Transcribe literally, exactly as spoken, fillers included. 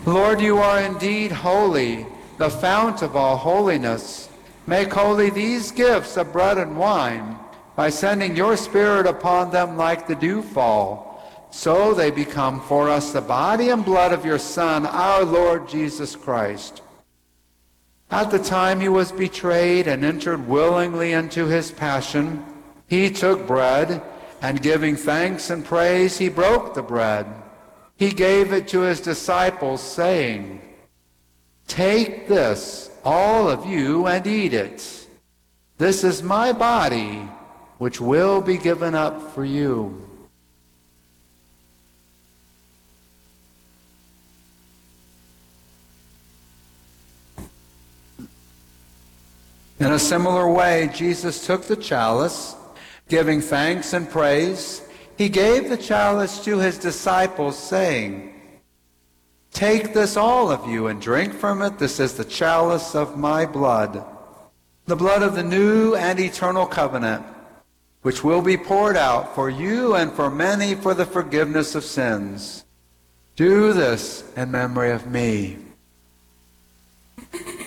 Lord, you are indeed holy, the fount of all holiness. Make holy these gifts of bread and wine by sending your Spirit upon them like the dewfall, so they become for us the body and blood of your Son, our Lord Jesus Christ. At the time he was betrayed and entered willingly into his passion, he took bread, and giving thanks and praise, he broke the bread. He gave it to his disciples, saying, "Take this, all of you, and eat it. This is my body, which will be given up for you." In a similar way, Jesus took the chalice, giving thanks and praise. He gave the chalice to his disciples, saying, "Take this, all of you, and drink from it. This is the chalice of my blood, the blood of the new and eternal covenant, which will be poured out for you and for many for the forgiveness of sins. Do this in memory of me."